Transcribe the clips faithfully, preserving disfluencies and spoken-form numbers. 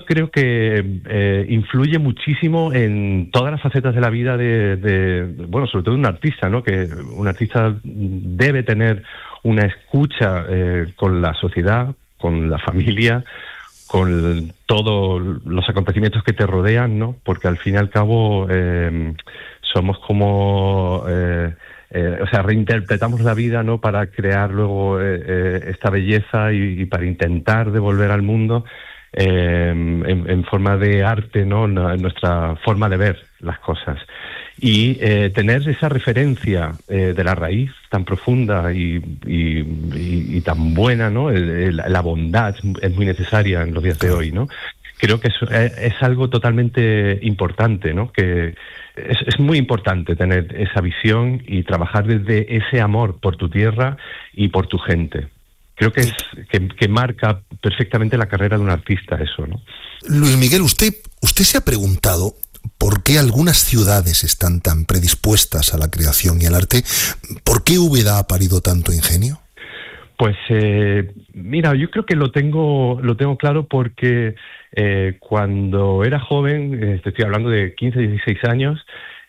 creo que eh, influye muchísimo en todas las facetas de la vida de, de, bueno, sobre todo de un artista, ¿no? Que un artista debe tener una escucha eh, con la sociedad, con la familia, con todos los acontecimientos que te rodean, ¿no? Porque al fin y al cabo eh, somos como... Eh, Eh, o sea, reinterpretamos la vida, ¿no? Para crear luego eh, eh, esta belleza y, y para intentar devolver al mundo eh, en, en forma de arte, ¿no? Nuestra forma de ver las cosas. Y eh, tener esa referencia eh, de la raíz tan profunda y, y, y, y tan buena, ¿no? El, el, la bondad es muy necesaria en los días de hoy, ¿no? Creo que es, es algo totalmente importante, ¿no? Que es, es muy importante tener esa visión y trabajar desde ese amor por tu tierra y por tu gente. Creo que es que, que marca perfectamente la carrera de un artista eso, ¿no? Luis Miguel, usted, usted se ha preguntado por qué algunas ciudades están tan predispuestas a la creación y al arte. ¿Por qué Úbeda ha parido tanto ingenio? Pues eh, mira, yo creo que lo tengo lo tengo claro porque eh, cuando era joven, eh, te estoy hablando de quince, dieciséis años,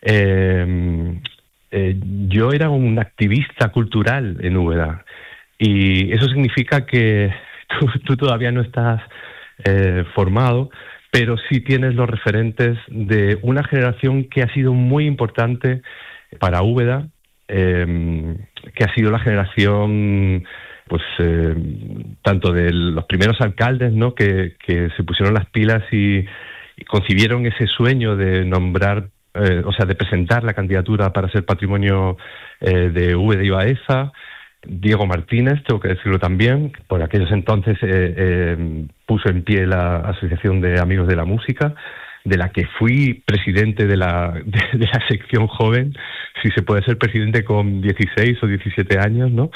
eh, eh, yo era un activista cultural en Úbeda y eso significa que tú, tú todavía no estás eh, formado, pero sí tienes los referentes de una generación que ha sido muy importante para Úbeda, eh, que ha sido la generación... pues eh, tanto de los primeros alcaldes, ¿no? que, que se pusieron las pilas y, y concibieron ese sueño de nombrar, eh, o sea, de presentar la candidatura para ser patrimonio eh, de Úbeda y Baeza. Diego Martínez, tengo que decirlo también, por aquellos entonces eh, eh, puso en pie la Asociación de Amigos de la Música, de la que fui presidente de la, de, de la sección joven, si se puede ser presidente con dieciséis o diecisiete años, ¿no?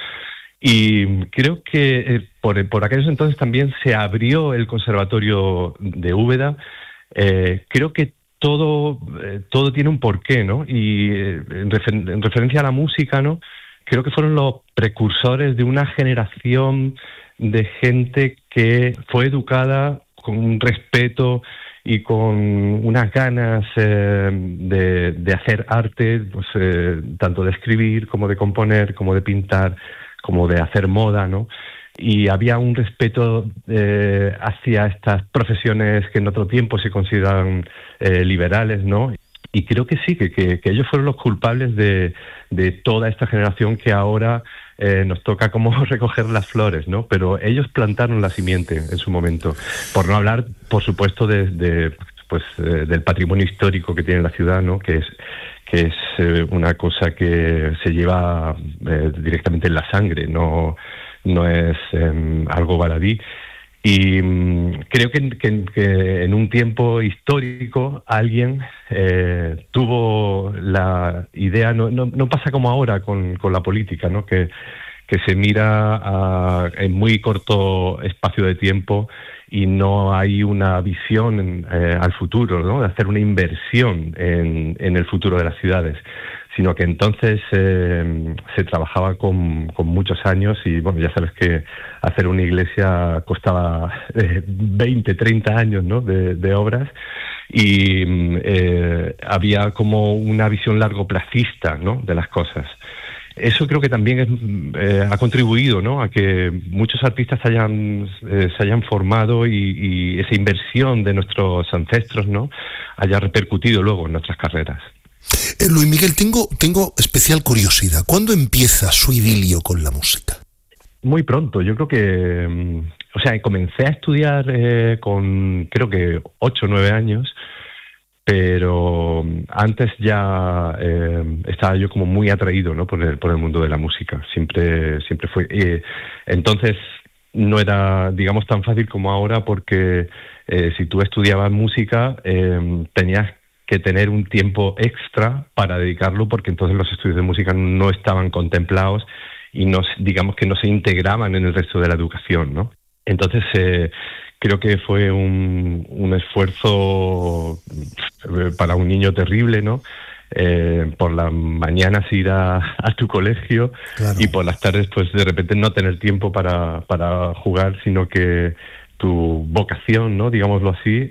Y creo que eh, por, por aquellos entonces también se abrió el Conservatorio de Úbeda. Eh, creo que todo, eh, todo tiene un porqué, ¿no? Y eh, en, refer en referencia a la música, ¿no? Creo que fueron los precursores de una generación de gente que fue educada con un respeto y con unas ganas eh, de, de hacer arte, pues, eh, tanto de escribir como de componer, como de pintar, como de hacer moda, ¿no? Y había un respeto eh, hacia estas profesiones que en otro tiempo se consideran eh, liberales, ¿no? Y creo que sí, que, que, que ellos fueron los culpables de, de toda esta generación que ahora eh, nos toca como recoger las flores, ¿no? Pero ellos plantaron la simiente en su momento. Por no hablar, por supuesto, de, de pues eh, del patrimonio histórico que tiene la ciudad, ¿no? Que es que es eh, una cosa que se lleva eh, directamente en la sangre, no, no es eh, algo baladí. Y um, creo que, que, que en un tiempo histórico alguien eh, tuvo la idea, no, no, no pasa como ahora con, con la política, ¿no? que, que se mira a, en muy corto espacio de tiempo y no hay una visión eh, al futuro, ¿no? De hacer una inversión en, en el futuro de las ciudades, sino que entonces eh, se trabajaba con, con muchos años y, bueno, ya sabes que hacer una iglesia costaba eh, veinte, treinta años, ¿no? de, de obras y eh, había como una visión largoplacista, ¿no? de las cosas. Eso creo que también es, eh, ha contribuido, ¿no? a que muchos artistas hayan, eh, se hayan formado y, y esa inversión de nuestros ancestros, ¿no? haya repercutido luego en nuestras carreras. Eh, Luis Miguel, tengo, tengo especial curiosidad. ¿Cuándo empieza su idilio con la música? Muy pronto, yo creo que... O sea, comencé a estudiar eh, con creo que ocho o nueve años, pero antes ya eh, estaba yo como muy atraído, ¿no? por el, por el mundo de la música. Siempre, siempre fue... Eh, entonces no era, digamos, tan fácil como ahora porque eh, si tú estudiabas música eh, tenías que tener un tiempo extra para dedicarlo porque entonces los estudios de música no estaban contemplados y no, digamos que no se integraban en el resto de la educación, ¿no? Entonces eh, creo que fue un, un esfuerzo para un niño terrible, ¿no? Eh, por las mañanas ir a, a tu colegio, claro, y por las tardes pues de repente no tener tiempo para, para jugar, sino que tu vocación, ¿no? digámoslo así,